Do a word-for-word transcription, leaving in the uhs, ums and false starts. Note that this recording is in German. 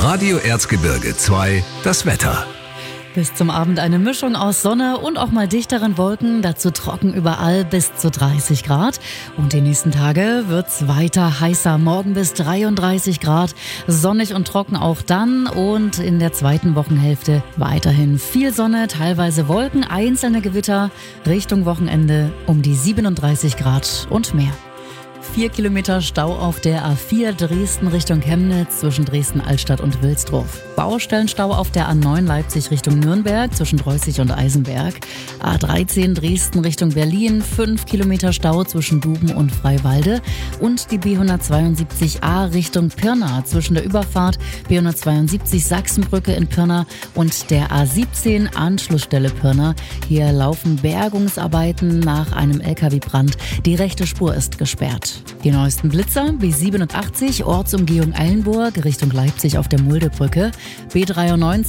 Radio Erzgebirge zwei, das Wetter. Bis zum Abend eine Mischung aus Sonne und auch mal dichteren Wolken, dazu trocken überall bis zu dreißig Grad. Und die nächsten Tage wird's weiter heißer, morgen bis dreiunddreißig Grad, sonnig und trocken auch dann. Und in der zweiten Wochenhälfte weiterhin viel Sonne, teilweise Wolken, einzelne Gewitter, Richtung Wochenende um die siebenunddreißig Grad und mehr. Vier Kilometer Stau auf der A vier Dresden Richtung Chemnitz zwischen Dresden-Altstadt und Wilsdruff. Baustellenstau auf der A neun Leipzig Richtung Nürnberg zwischen Dreußig und Eisenberg. A dreizehn Dresden Richtung Berlin, fünf Kilometer Stau zwischen Duben und Freiwalde. Und die B hundertzweiundsiebzig A Richtung Pirna zwischen der Überfahrt B hundertzweiundsiebzig Sachsenbrücke in Pirna und der A siebzehn Anschlussstelle Pirna. Hier laufen Bergungsarbeiten nach einem L K W-Brand. Die rechte Spur ist gesperrt. Die neuesten Blitzer: B siebenundachtzig Ortsumgehung Eilenburg Richtung Leipzig auf der Muldebrücke, B dreiundneunzig